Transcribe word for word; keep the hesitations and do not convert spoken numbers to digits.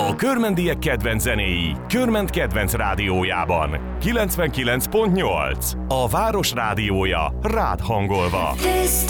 A Körmendiek kedvenc zenéi, Körment kedvenc rádiójában. kilencvenkilenc pont nyolc. A város rádiója, rád hangolva. This